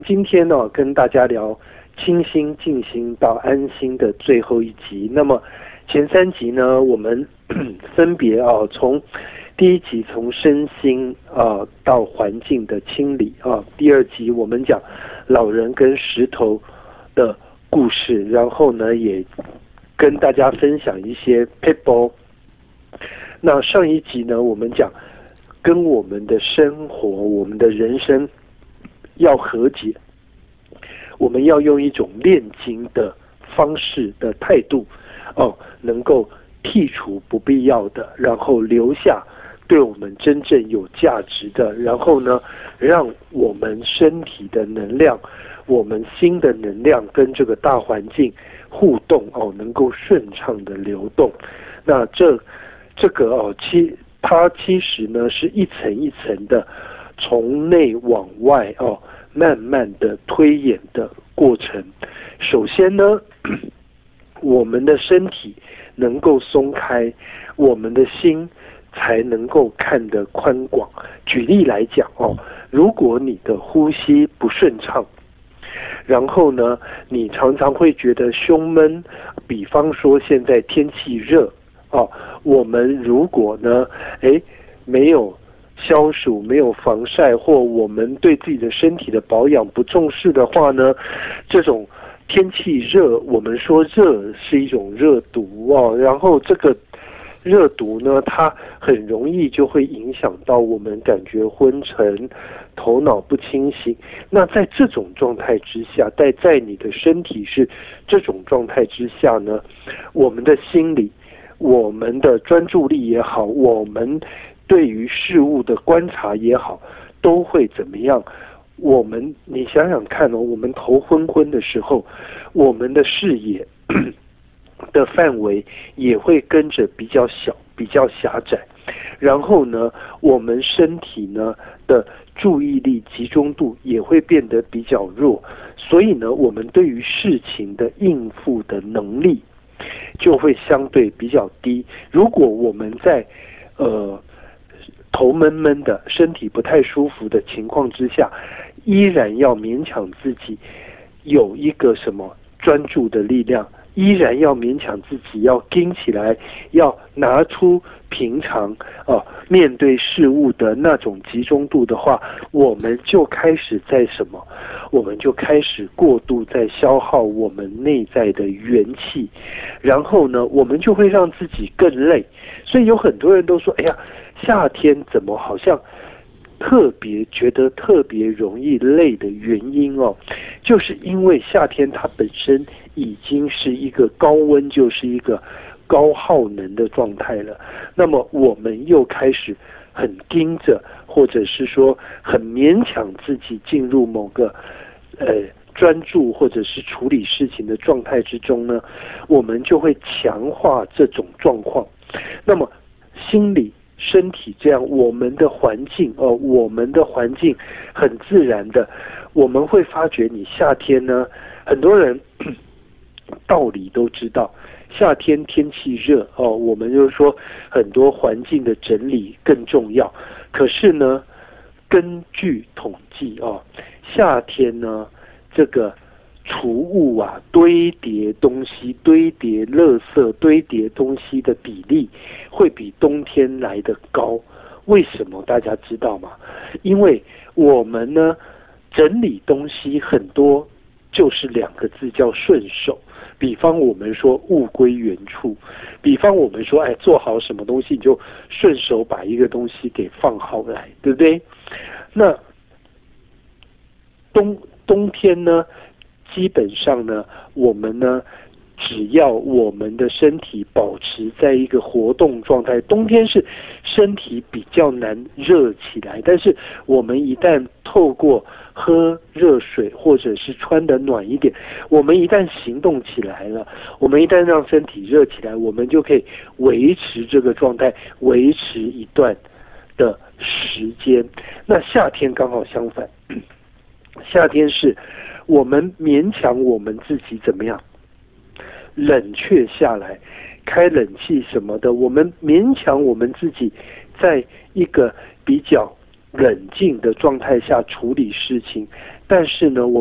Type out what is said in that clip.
今天呢，跟大家聊清心静心到安心的最后一集。那么前3集呢，我们分别从第1集从身心到环境的清理第2集我们讲老人跟石头的故事，然后呢也跟大家分享一些 people。那上一集呢，我们讲跟我们的生活、我们的人生要和解，我们要用一种炼金的方式的态度能够剔除不必要的，然后留下对我们真正有价值的，然后呢让我们身体的能量、我们心的能量跟这个大环境互动能够顺畅的流动。那这个它其实呢是一层一层的从内往外慢慢的推演的过程。首先呢，我们的身体能够松开，我们的心才能够看得宽广。举例来讲如果你的呼吸不顺畅，然后呢你常常会觉得胸闷，比方说现在天气热我们如果呢没有消暑、没有防晒，或我们对自己的身体的保养不重视的话呢，这种天气热，我们说热是一种热毒然后这个热毒呢，它很容易就会影响到我们感觉昏沉、头脑不清醒。那在这种状态之下，在你的身体是这种状态之下呢，我们的心理、我们的专注力也好，我们对于事物的观察也好，都会怎么样？你想想看我们头昏昏的时候，我们的视野的范围也会跟着比较小、比较狭窄。然后呢，我们身体呢的注意力集中度也会变得比较弱，所以呢，我们对于事情的应付的能力就会相对比较低。如果我们在头闷闷的、身体不太舒服的情况之下，依然要勉强自己有一个专注的力量，依然要勉强自己要盯起来，要拿出平常面对事物的那种集中度的话，我们就开始我们就开始过度在消耗我们内在的元气，然后呢，我们就会让自己更累。所以有很多人都说，哎呀，夏天怎么好像觉得特别容易累的原因就是因为夏天它本身已经是一个高温，就是一个高耗能的状态了。那么我们又开始很盯着，或者是说很勉强自己进入某个专注或者是处理事情的状态之中呢，我们就会强化这种状况。那么心理、身体这样，我们的环境很自然的，我们会发觉你夏天呢，很多人道理都知道，夏天天气热我们就是说很多环境的整理更重要。可是呢，根据统计夏天呢，这个储物堆叠东西、堆叠垃圾、堆叠东西的比例会比冬天来得高。为什么大家知道吗？因为我们呢整理东西很多就是2个字，叫顺手。比方我们说物归原处，比方我们说做好什么东西，你就顺手把一个东西给放好来，对不对？那冬天呢，基本上呢，我们呢，只要我们的身体保持在一个活动状态，冬天是身体比较难热起来，但是我们一旦透过喝热水或者是穿得暖一点，我们一旦行动起来了，我们一旦让身体热起来，我们就可以维持这个状态，维持一段的时间。那夏天刚好相反，夏天是我们勉强我们自己怎么样冷却下来，开冷气什么的，我们勉强我们自己在一个比较冷静的状态下处理事情， 但是呢，我